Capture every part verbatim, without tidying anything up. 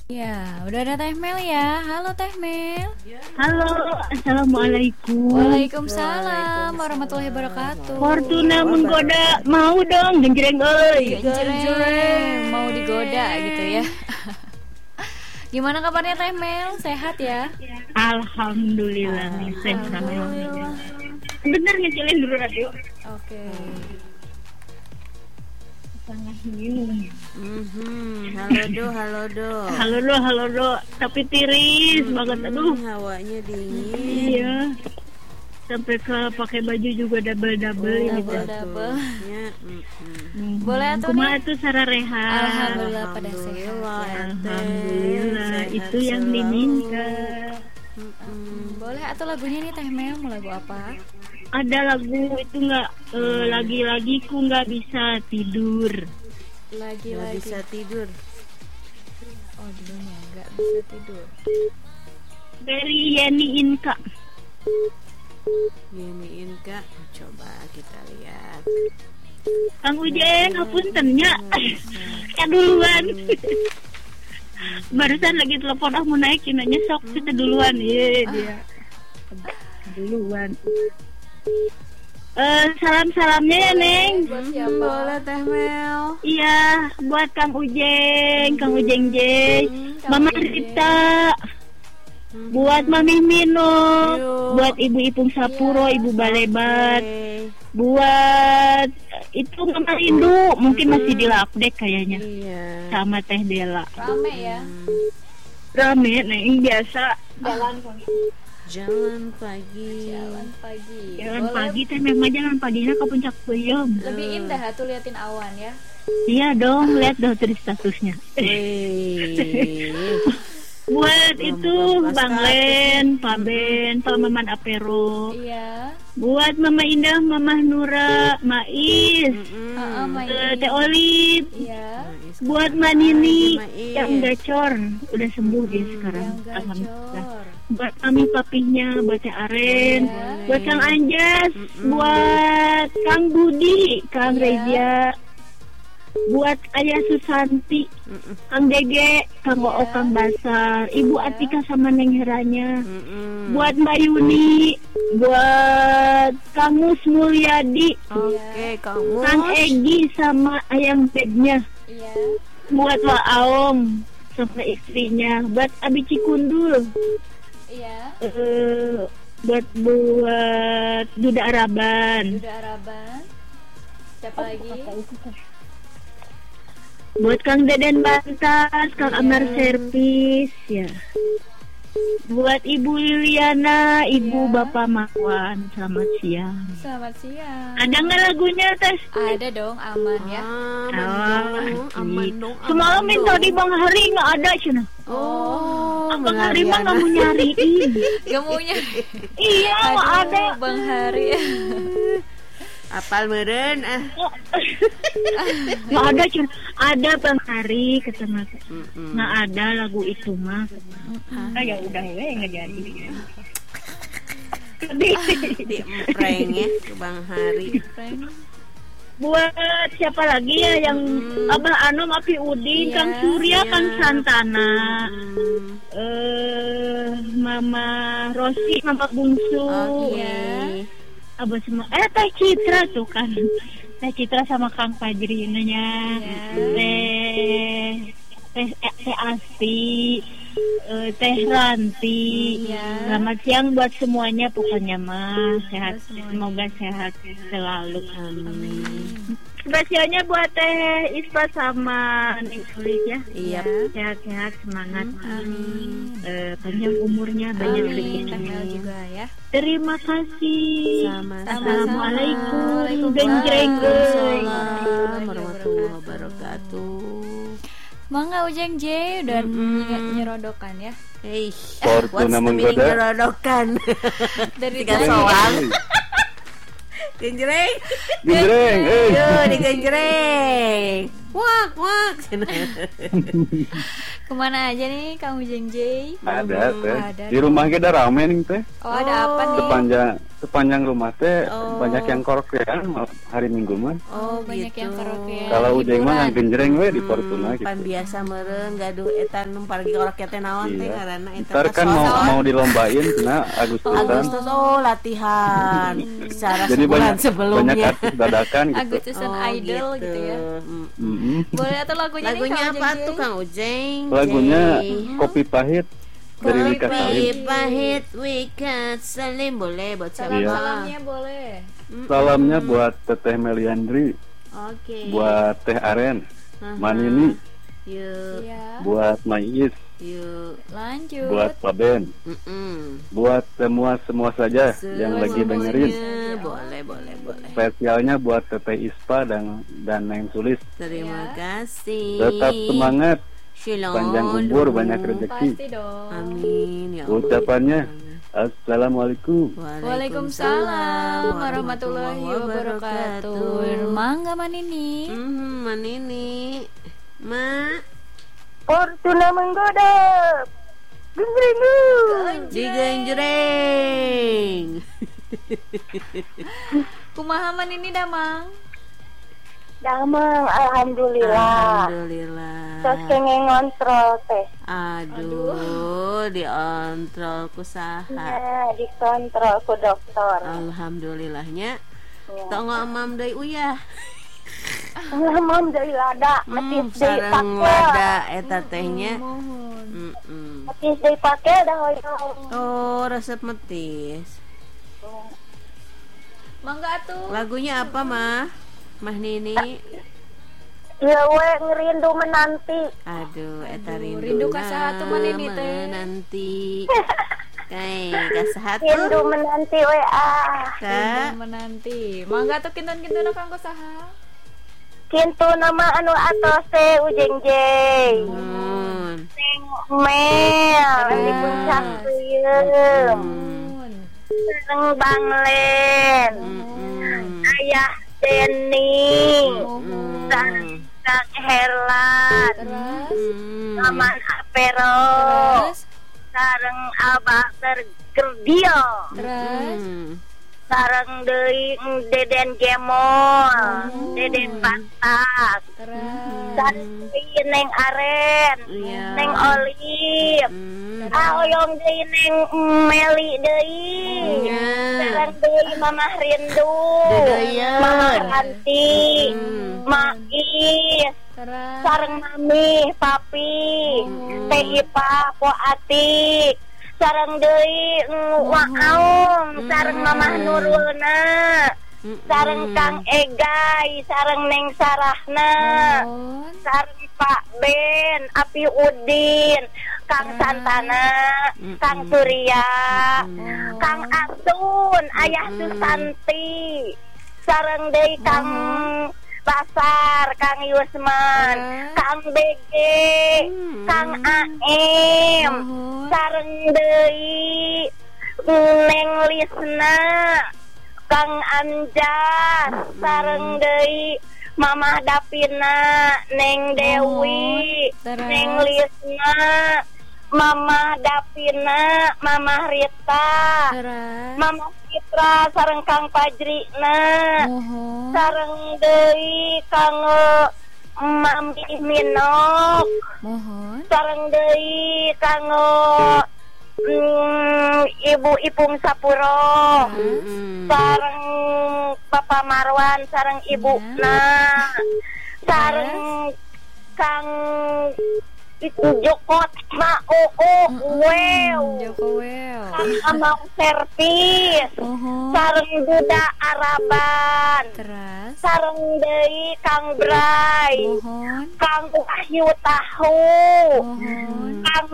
Ya, udah ada Teh Mel ya. Halo Teh Mel. Halo, assalamualaikum. Waalaikumsalam warahmatullahi wabarakatuh. Fortuna menggoda, mau dong genjreng euy. Genjreng, mau digoda gitu ya. Gimana kabarnya Teh Mel? Sehat ya? Alhamdulillah nih sehat. Bener ngecilin dulu radio. Oke. Sangat minum. Mhm, halo do, halo do. Halo do, halo do, tapi tiris Hmm, banget aduh. Hawanya dingin. Iya. Sampai ke pakai baju juga double-double ini. Double double. Ya, mhm. Hmm. Boleh atuh Kumaha nih? tuh Sararehat? Alhamdulillah pada sehat. Alhamdulillah, Ya. ente Alhamdulillah, sehat itu yang selalu. diminta. Mhm. Boleh atau lagunya nih Teh Mel, mau lagu apa? Ada lagu itu nggak eh, lagi-lagi ku nggak bisa tidur. Nggak Lagi-lagi. bisa tidur. Oh, dulunya nggak bisa tidur. Dari Yeni Inka. Giniin kak, coba kita lihat. Kang Ujeng, hapuntennya. Ya duluan. Barusan lagi telepon ah mau naik nanya sok kita duluan. Iya dia. Duluan. Eh salam-salamnya ya Neng. Buat Mhm, siapa? boleh Teh Mel. Iya, buat Kang Ujeng, Kang Ujeng J, Kang Mama Ujeng. Rita, Mhm. buat Mami Mino, Yo. buat Ibu Ipung Sapuro, Ibu Balebat, Oke. buat itu Mama Rindu, mungkin masih di update kayaknya Iya. sama Teh Dela. Rame ya. Rame, Neng biasa jalan Jalan pagi. Jalan pagi. jalan Boleh pagi Teh memang jalan paginya ke puncak Puyem. lebih indah tuh liatin awan ya. Iya dong, lihat dong dari statusnya. Wih. Buat itu Membuat Bang status. Len, Pak Ben, Pak Maman Apero. Iya. Buat Mama Indah, Mama Nura, Mais, Mhm. Heeh, Mai. eh, Teh Olip. Iya. Buat Manini Mai. yang gacor, udah sembuh dia sekarang. Yang Alhamdulillah. gacor. Buat Mami Papinya, buat Teh Aren, Iya. buat Kang Anjas, Mm-mm. buat Kang Budi, Kang Iya. Reza, buat Ayah Susanti, Mm-mm. Kang Dege, Kang Oo, Iya. Kang Basar, Ibu Iya. Atika sama Neng Heranya, Mm-mm. buat Mbak Yuni, buat Kang Mus Mulyadi, Oke, kamu. Kang Egi sama Ayang Bednya, Iya. buat Wak Aom sama istrinya, buat Abi Cikundul, Iya. eh, buat buat Duda Araban, Udah Araban. Siapa lagi? buat Kang Deden Bantas, Kang Iya. Amar Servis, ya. Buat Ibu Liliana, Ibu Iya. Bapak Marwan, selamat siang. Selamat siang. Ada nggak lagunya, Tes? Ada dong, aman ya. Aman Ah, dong, aman dong. aman Semalam minta dong. di Bang Hari nggak ada, Cina. Oh, Bang Hari mah nggak mau nyariin. Gak maunya. Iya, nggak Aduh, ada. Bang Hari. Apal meren ah. Nggak ada, Cina. Ada Bang Hari, kata Mas. Mm-mm. Nggak ada lagu itu mah. Ah, ya udah, ya nggak jadi. Di empreng ya ke Bang Hari. Frank. Buat siapa lagi ya yang Hmm. Abah Anom, Api Udin, Iya, Kang Surya, iya. Kang Santana, Hmm. eh Mama Rosi, Mama Bungsu, Oke. Iya. Abah semua, eh Teh Citra tuh kan, Teh Citra sama Kang Fajri nanya, Iya. Teh Teh Teh Asti, eh, Teh Ranti, Iya. selamat siang buat semuanya pokoknya mah sehat, Buat semuanya. semoga sehat selalu. Amin. Spesialnya buat Teh Ispa sama Neng Sulis ya. Iya. Sehat-sehat, semangat. Amin. Eh, panjang umurnya, banyak Amin. rezekinya. Teh Mel juga ya. Terima kasih. Sama-sama. Assalamualaikum. Genjreng euy. Waalaikumsalam warahmatullahi wabarakatuh. Mangga Ujeng J udah Mm-mm. nye- nyerodokan ya. Hey, Fortuna what's the meaning menggoda. gerodokan? Dari Tiga tadi. soal. Genjreng. Genjreng, eh. Yo, digenjreng. Wak, wak. Kemana aja nih Kang Ujeng J? Ada teh. Ada. Di rumah kita rame nih teh. Oh, ada apa nih? Sepanjang sepanjang rumah teh Oh. banyak yang karaokean mal- hari Minggu mah. Oh, banyak gitu. yang karaokean. Kalau ujeng mah hiburan. yang genjreng we di Hmm, Fortuna gitu. pan biasa meureun gaduh eta nu pargi karaoke teh naon teh Iya. ngaranna eta Ntar teh kan mau soal. mau dilombain cenah Agustusan. Agustus oh latihan secara Jadi sebulan banyak sebelumnya. banyak artis dadakan gitu. Agustusan Oh, idol gitu, ya. Mm. Mm-mm. Boleh atau lagunya, Lagunya nih, apa Kang tuh Jeng? Kang Ujeng? Lagunya Jeng. Kopi Pahit dari Wika Kopi Salim. pahit Wika Salim boleh buat siapa? Iya. Salam-salamnya boleh. Mm-mm. Salamnya buat Teteh Meliandri, Oke. buat Teh Aren, Aha. Manini, Yuk, Iya. buat Maiis, yuk. Lanjut. buat Pak Ben, Mm-mm. buat semua semua saja yang lagi Semuanya. dengerin. Boleh, boleh, boleh. Spesialnya buat Teteh Ispa dan dan Neng Sulis. Terima Ya. kasih. Tetap semangat, Shalom. panjang umur, banyak rezeki. Pasti dong. Amin ya Allah. Ucapannya Assalamualaikum. Waalaikumsalam warahmatullahi wabarakatuh. Mangga Manini. Hmm, Manini. Ma, Fortuna menggoda. Genjrengu. digenjreng. Kumaha Manini damang? Damang, alhamdulillah. Alhamdulillah. Terus kengeng ngontrol teh. Aduh, diontrol ku saha. Nah, dikontrol ku dokter. Alhamdulillahnya. Ya. Tong ngomam deui uyah. Ngomong dari lada, metis Hmm, dari sareng pake. lada eta tehnya. Mohon. Mm-mm. Metis dari pake dah hoyong. Oh, resep metis. Mangga atuh. Lagunya apa, Mah? Mah Nini. Ya we ngerindu menanti. Aduh, eta Aduh, rindu. rindu ka saha tuh, Mah Nini teh? Nanti. Kayak ka saha Rindu tuh? menanti we ah. Ka Rindu menanti. Mangga atuh kinten-kinten kanggo saha? Kintu nama anu atos teh ujeng jeng. Nun. Neng Mel, di puncak peuyeum. Mohon. Sareng Bang Len. Mm-mm. Ayah Denny. Mohon. Sareng Kang Herlan. Terus, Mm. Aman Apero. terus, Sareng Abah Tergerdio. terus. Mm. Sareng deui Deden Gemol. Deden Batak. Terus. Sareng deui Neng Aren. Iya. Neng Olive. Mm. Ah oyong deui Neng Meli deui. Iya. Sareng deui Mamah Rindu. Dedeyeun. Mamah Ranti. Hmm. Maiis. Terus. Sareng Mami, Papi. Teh Ipa, Po Atik. Sareng deui mm, Waong. Sareng Mamah Nurulna. Sareng Kang Egay. Sareng Neng Sarahna. Mohon. Sareng Pak Ben, Api Udin, Kang Santana, Kang Surya, Kang Asun, Ayah Susanti, sareng deui Kang Basar, Kang Yusman, Kang B G, Kang A M, Mohon. sareng deui Neng Lisna, Kang Anjas, sareng deui Mamah Dapina, Neng Dewi, Terus. Neng Lisna, Mamah Dapina, Mamah Rita, Terus. Mamah Citra, sareng Kang Pajrina, Mohon. sareng deui Kang eh, Mami Minok, Mohon. sareng deui Kang eh, mm, Ibu Ipung Sapuro. Mm. Sareng Bapak Marwan, sareng Ibu Na, sareng Kang itu Joko Ma Oo Wew, Joko Well. Kang Amang Servis, Mohon. sareng Duda Araban, Terus. sareng deui Kang Bray, Mohon. Kang Wahyu Tahu, Mohon. Kang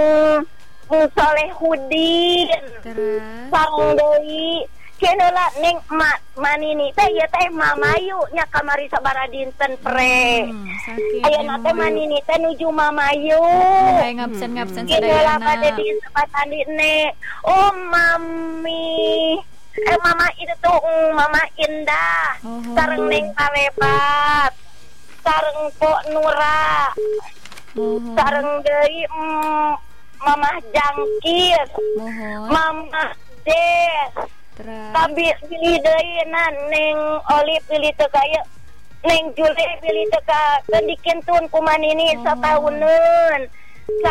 Solehudin, Terus. sareng deui Kenela Neng Mat Manini teh ieu teh Mamayu nya kamari sabaraha dinten pre. Hmm, sakit. Ayeuna teh Manini teh nuju Mamayu. Kayak ngabsen-ngabsen Kenela sadayana. pada di tempat ne. Oh Mami. Eh Mama itu tuh mm, Mama Indah. Oh. Sareng Neng Kalebat. Sareng Po Nura. Mohon. Sareng deui mm, Mama Jangkir. Mohon. Mama Des. Terus Tapi pilih deui na Neng Oli pilih teu kaya Neng Jule pilih teu ka keun dikentun kumaha nini Oh. satahunun.